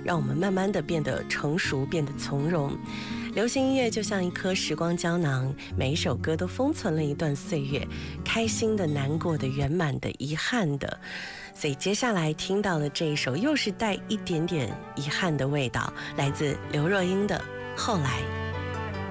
让我们慢慢的变得成熟，变得从容。流行音乐就像一颗时光胶囊，每一首歌都封存了一段岁月，开心的、难过的、圆满的、遗憾的。所以接下来听到的这一首又是带一点点遗憾的味道，来自刘若英的《后来》。